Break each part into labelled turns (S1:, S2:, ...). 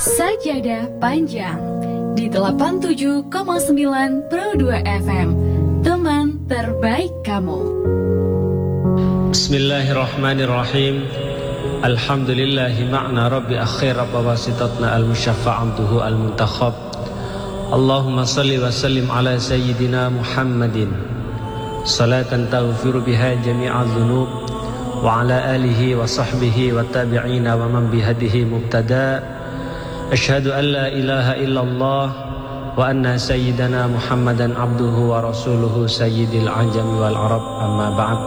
S1: Sajadah Panjang di 87,9 Pro 2 FM, teman terbaik kamu.
S2: Bismillahirrahmanirrahim. Alhamdulillahi ma'na rabbi akhir rabba wasitatna al-musyaffa'antuhu al-muntakhab. Allahumma salli wa sallim ala sayyidina Muhammadin salatan taghfiru biha jami'a dhunub wa ala alihi wa sahbihi wa tabi'ina wa man bihadihi mubtada. Asyhadu an la ilaha illallah wa anna sayyidana Muhammadan abduhu wa rasuluhu sayyidil ajami wal arab, amma ba'd.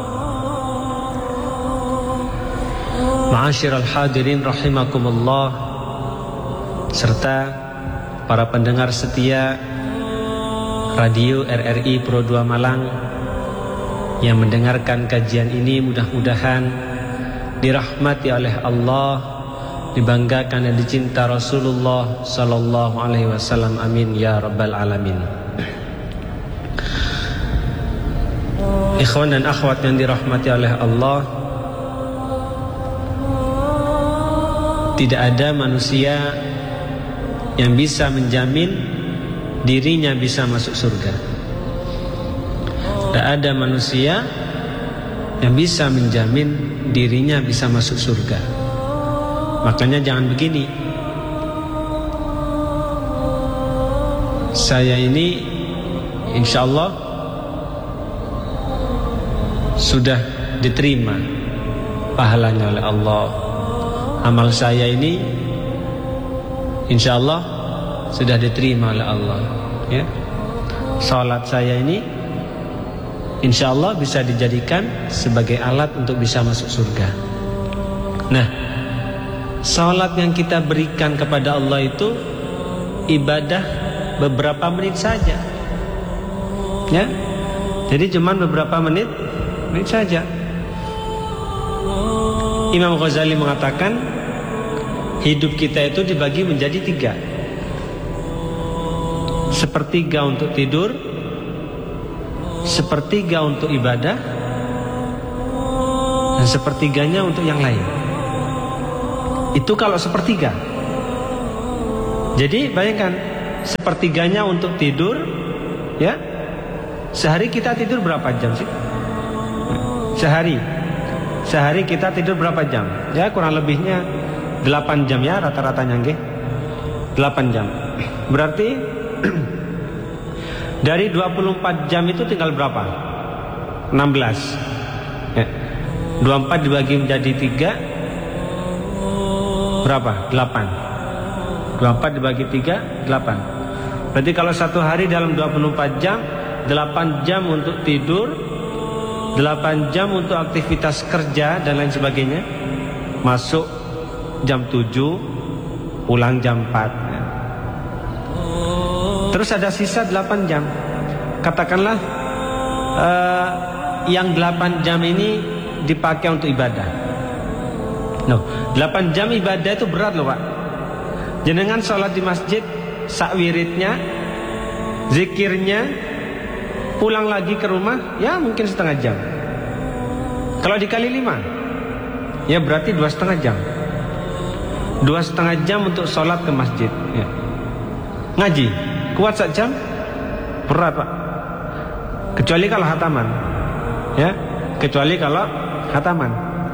S2: Ma'asyiral hadirin rahimakumullah, serta para pendengar setia Radio RRI Pro 2 Malang yang mendengarkan kajian ini, mudah-mudahan dirahmati oleh Allah, dibanggakan dan dicinta Rasulullah sallallahu alaihi wasallam. Amin ya rabbal alamin. Ikhwan dan akhwat yang dirahmati oleh Allah, tidak ada manusia yang bisa menjamin dirinya bisa masuk surga. Tidak ada manusia yang bisa menjamin dirinya bisa masuk surga. Makanya jangan begini, saya ini insya Allah sudah diterima pahalanya oleh Allah. Amal saya ini insya Allah sudah diterima oleh Allah, ya. Salat saya ini insya Allah bisa dijadikan sebagai alat untuk bisa masuk surga. Nah, salat yang kita berikan kepada Allah itu ibadah beberapa menit saja, ya. Jadi cuma beberapa menit saja. Imam Ghazali mengatakan hidup kita itu dibagi menjadi 3. Sepertiga untuk tidur, sepertiga untuk ibadah, dan sepertiganya untuk yang lain. Itu kalau sepertiga. Jadi bayangkan, sepertiganya untuk tidur, ya. Sehari kita tidur berapa jam sih? Sehari kita tidur berapa jam? Ya kurang lebihnya 8 jam ya rata-ratanya, nggih. 8 jam. Berarti dari 24 jam itu tinggal berapa? 16. Ya. 24 dibagi menjadi 3 berapa? 8. 24 dibagi 3 8. Berarti kalau satu hari dalam 24 jam, 8 jam untuk tidur, 8 jam untuk aktivitas kerja dan lain sebagainya. Masuk jam 7, pulang jam 4 ya. Terus ada sisa 8 jam. Katakanlah yang 8 jam ini dipakai untuk ibadah. 8 jam ibadah itu berat loh Pak. Jenengan sholat di masjid, sakwiridnya, zikirnya, pulang lagi ke rumah, ya mungkin setengah jam. Kalau dikali 5, ya berarti 2,5 jam. 2,5 jam untuk sholat ke masjid, ya. Ngaji, kuat sak jam? Berat Pak. Kecuali kalau khataman, ya. Kecuali kalau khataman.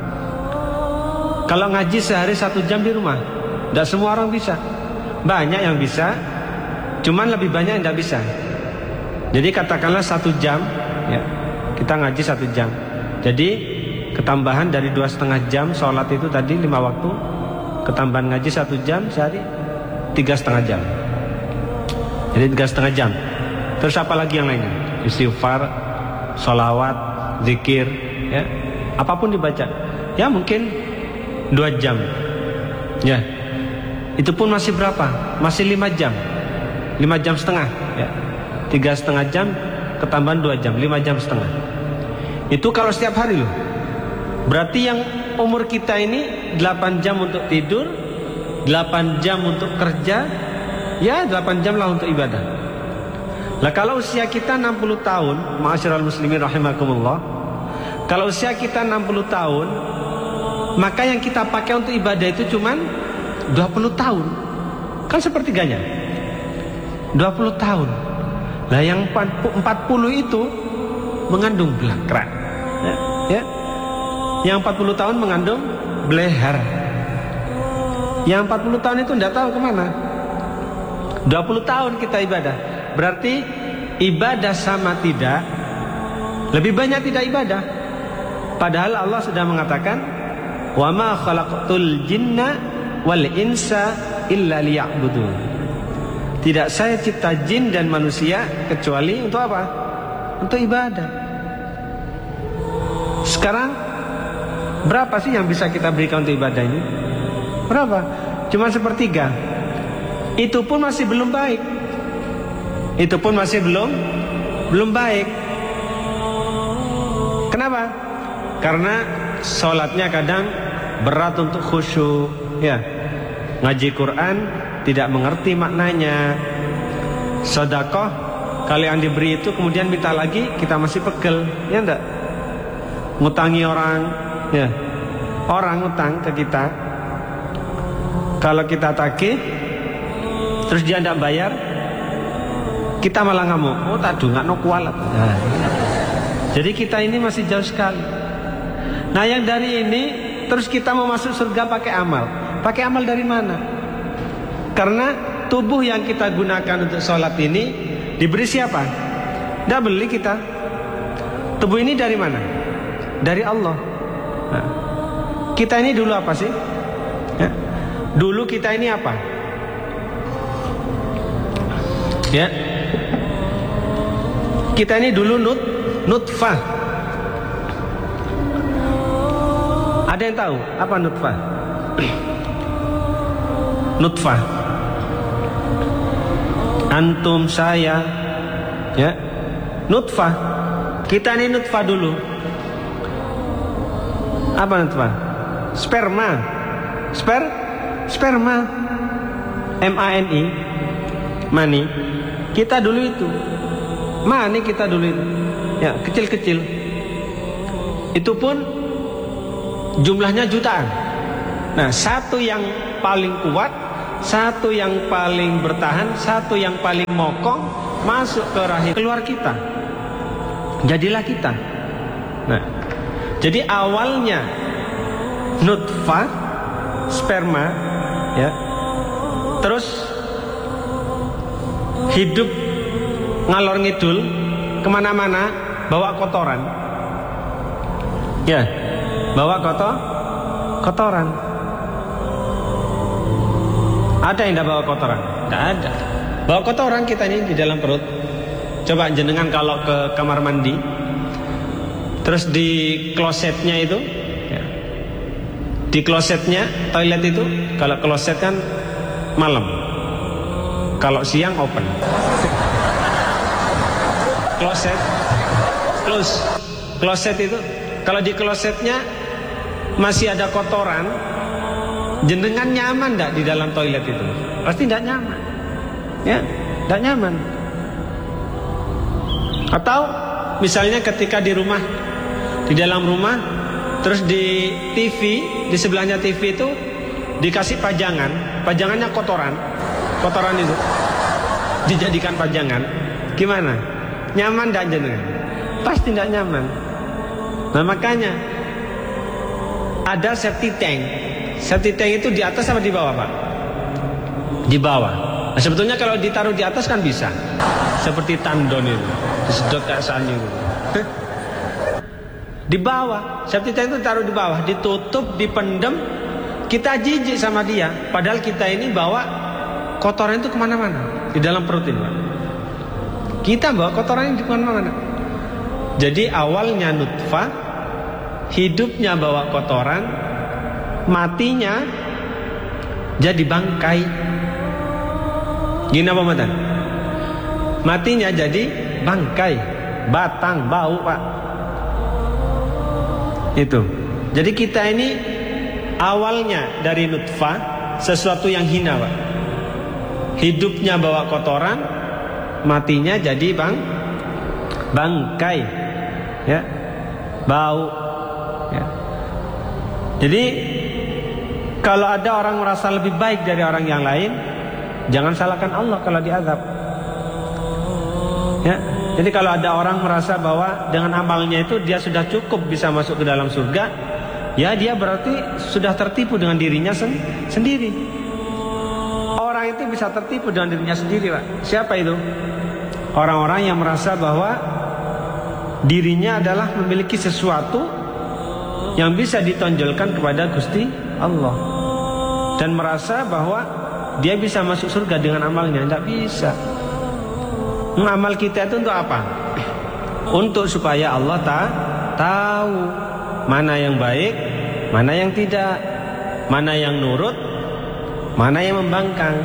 S2: Kalau ngaji sehari 1 jam di rumah, tidak semua orang bisa. Banyak yang bisa, cuman lebih banyak yang tidak bisa. Jadi katakanlah 1 jam, ya, kita ngaji 1 jam. Jadi ketambahan dari 2,5 jam sholat itu tadi 5 waktu, ketambahan ngaji 1 jam sehari 3,5 jam. Jadi 3,5 jam. Terus apa lagi yang lainnya? Istighfar, sholawat, zikir, ya, apapun dibaca. Ya mungkin 2 jam. Ya. Itu pun masih berapa? Masih 5 jam. 5 jam setengah, ya. 3,5 jam ketambahan 2 jam, 5 jam setengah. Itu kalau setiap hari loh. Berarti yang umur kita ini 8 jam untuk tidur, 8 jam untuk kerja, ya 8 jam lah untuk ibadah. Lah kalau usia kita 60 tahun, ma'asyiral muslimin rahimakumullah, kalau usia kita 60 tahun, maka yang kita pakai untuk ibadah itu cuman 20 tahun. Kan sepertiganya 20 tahun. Lah yang 40 itu mengandung belakrak, ya. Yang 40 tahun mengandung belehar. Yang 40 tahun itu tidak tahu kemana. 20 tahun kita ibadah. Berarti ibadah sama tidak, lebih banyak tidak ibadah. Padahal Allah sudah mengatakan, wa ma khalaqtul jinna wal insa illa liya'budun. Tidak saya cipta jin dan manusia kecuali untuk apa? Untuk ibadah. Sekarang berapa sih yang bisa kita berikan untuk ibadah ini? Berapa? Cuma sepertiga. Itu pun masih belum baik. Itu pun masih belum baik. Kenapa? Karena sholatnya kadang berat untuk khusyuk, ya. Ngaji Quran tidak mengerti maknanya. Sedekah kalau yang diberi itu kemudian minta lagi, kita masih pegel, ya enggak? Ngutangi orang, ya. Orang ngutang ke kita, kalau kita tagih terus dia tidak bayar, kita malah ngamuk. Oh tadu nggak no kualat. Nah, jadi kita ini masih jauh sekali. Nah yang dari ini terus kita mau masuk surga pakai amal. Pakai amal dari mana? Karena tubuh yang kita gunakan untuk sholat ini diberi siapa? Tidak beli kita. Tubuh ini dari mana? Dari Allah. Nah, kita ini dulu apa sih? Ya. Dulu kita ini apa? Ya. Kita ini dulu nutfah. Ada yang tahu apa nutfah? Nutfah. Antum, saya, ya. Nutfah. Kita ini nutfah dulu. Apa nutfah? Sperma. Sperma. MANI. Mani. Kita dulu itu. Mani kita dulu itu. Ya, kecil-kecil. Itu pun jumlahnya jutaan. Nah, satu yang paling kuat, satu yang paling bertahan, satu yang paling mokong masuk ke rahim, keluar kita. Jadilah kita. Nah, jadi awalnya nutfah, sperma, ya. Terus hidup ngalor ngidul kemana-mana, bawa kotoran, ya, bawa kotoran. Ada yang tidak bawa kotoran? Tidak ada. Bawa kotoran kita ini di dalam perut. Coba jenengan kalau ke kamar mandi, terus di klosetnya itu, ya, di klosetnya toilet itu, kalau kloset kan malam, kalau siang open. Kloset itu, kalau di klosetnya masih ada kotoran, jenengan nyaman enggak di dalam toilet itu? Pasti enggak nyaman. Ya, enggak nyaman. Atau misalnya ketika di rumah, di dalam rumah, terus di TV, di sebelahnya TV itu dikasih pajangan, pajangannya kotoran itu dijadikan pajangan. Gimana? Nyaman enggak jenengan? Pasti enggak nyaman. Nah, makanya ada septic tank. Septic tank itu di atas apa di bawah, Pak? Di bawah. Nah, sebetulnya kalau ditaruh di atas kan bisa. Seperti tandon itu, disedot kayak sanyu itu. Di bawah. Septic tank itu ditaruh di bawah, ditutup, dipendem. Kita jijik sama dia. Padahal kita ini bawa kotoran itu kemana-mana di dalam perut ini, Pak. Kita bawa kotoran itu kemana-mana. Jadi awalnya nutfah, hidupnya bawa kotoran, matinya jadi bangkai. Gini apa matan? Matinya jadi bangkai, batang, bau, Pak. Itu. Jadi kita ini awalnya dari nutfah, sesuatu yang hina, Pak. Hidupnya bawa kotoran, matinya jadi bangkai, ya, bau, ya. Jadi kalau ada orang merasa lebih baik dari orang yang lain, Jangan salahkan Allah kalau diazab. Ya, jadi kalau ada orang merasa bahwa dengan amalnya itu dia sudah cukup bisa masuk ke dalam surga, ya dia berarti sudah tertipu dengan dirinya sendiri. Orang itu bisa tertipu dengan dirinya sendiri, Pak. Siapa itu? Orang-orang yang merasa bahwa dirinya adalah memiliki sesuatu yang bisa ditonjolkan kepada Gusti Allah, dan merasa bahwa dia bisa masuk surga dengan amalnya. Tidak bisa. Amal kita itu untuk apa? Untuk supaya Allah tahu mana yang baik, mana yang tidak, mana yang nurut, mana yang membangkang.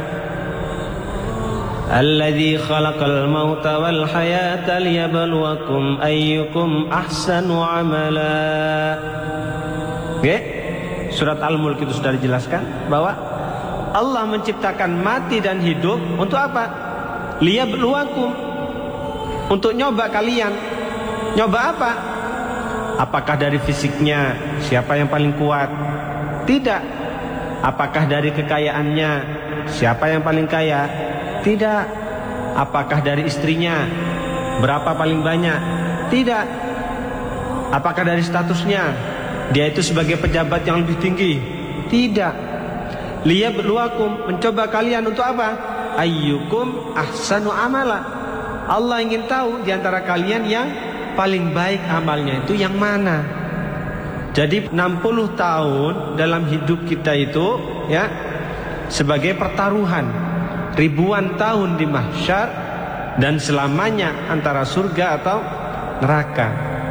S2: Alladzi khalaqal mauta wal hayata liyabluwakum ayyukum ahsanu amala. Oke? Surat Al-Mulk itu sudah dijelaskan bahwa Allah menciptakan mati dan hidup untuk apa? Liyabluwakum, untuk nyoba kalian. Nyoba apa? Apakah dari fisiknya siapa yang paling kuat? Tidak. Apakah dari kekayaannya siapa yang paling kaya? Tidak. Apakah dari istrinya berapa paling banyak? Tidak. Apakah dari statusnya dia itu sebagai pejabat yang lebih tinggi? Tidak. Liyabluwakum, mencoba kalian untuk apa? Ayyukum ahsanu amala. Allah ingin tahu di antara kalian yang paling baik amalnya itu yang mana. Jadi 60 tahun dalam hidup kita itu ya sebagai pertaruhan, ribuan tahun di mahsyar dan selamanya antara surga atau neraka.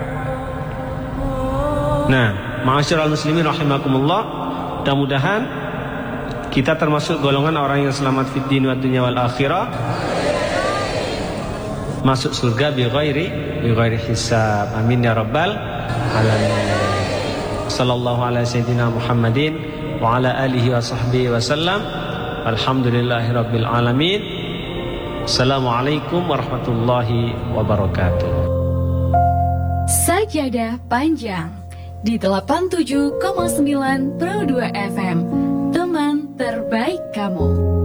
S2: Nah, ma'asyiral muslimin rahimakumullah, mudah-mudahan kita termasuk golongan orang yang selamat fid din wa dunya wal akhirah, masuk surga bi ghairi hisab. Amin ya rabbal alamin. Sallallahu ala sayyidina Muhammadin wa ala alihi wa sahbihi wa sallam. Alhamdulillahi rabbil alamin. Assalamualaikum warahmatullahi wabarakatuh.
S1: Sajadah panjang di 87,9 Pro 2 FM, teman terbaik kamu.